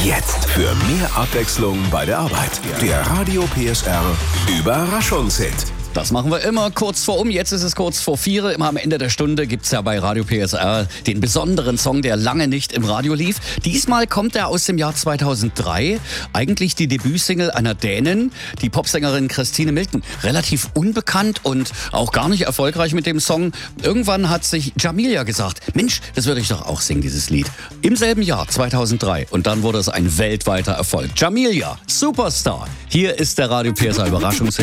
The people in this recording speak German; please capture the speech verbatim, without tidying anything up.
Jetzt für mehr Abwechslung bei der Arbeit. Der Radio P S R Überraschungshit. Das machen wir immer kurz vor um. Jetzt ist es kurz vor vier. Immer am Ende der Stunde gibt's ja bei Radio P S R den besonderen Song, der lange nicht im Radio lief. Diesmal kommt er aus dem Jahr zweitausenddrei. Eigentlich die Debütsingle einer Dänin, die Popsängerin Christine Milton. Relativ unbekannt und auch gar nicht erfolgreich mit dem Song. Irgendwann hat sich Jamilia gesagt, Mensch, das würde ich doch auch singen, dieses Lied. Im selben Jahr, zweitausenddrei. Und dann wurde es ein weltweiter Erfolg. Jamilia, Superstar. Hier ist der Radio P S R Überraschungshit.